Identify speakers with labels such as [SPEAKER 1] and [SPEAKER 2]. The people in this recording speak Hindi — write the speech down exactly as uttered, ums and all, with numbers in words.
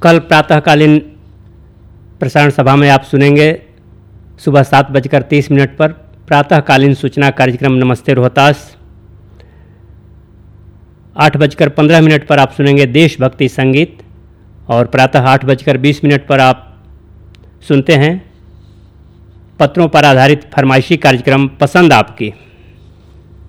[SPEAKER 1] कल प्रातःकालीन प्रसारण सभा में आप सुनेंगे सुबह सात बजकर तीस मिनट पर प्रातःकालीन सूचना कार्यक्रम नमस्ते रोहतास। आठ बजकर पंद्रह मिनट पर आप सुनेंगे देशभक्ति संगीत और प्रातः आठ बजकर बीस मिनट पर आप सुनते हैं पत्रों पर आधारित फरमाइशी कार्यक्रम पसंद आपकी।